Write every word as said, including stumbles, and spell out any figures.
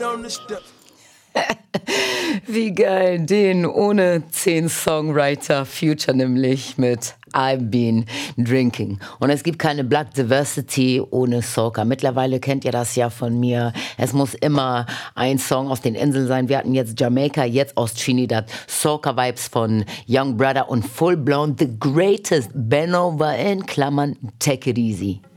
Wie geil, den ohne zehn Songwriter Future nämlich mit I've Been Drinking. Und es gibt keine Black Diversity ohne Soca. Mittlerweile kennt ihr das ja von mir. Es muss immer ein Song aus den Inseln sein. Wir hatten jetzt Jamaica, jetzt aus Trinidad. Soca-Vibes von Young Brother und Full Blown The Greatest. Ben Over in Klammern Take It Easy.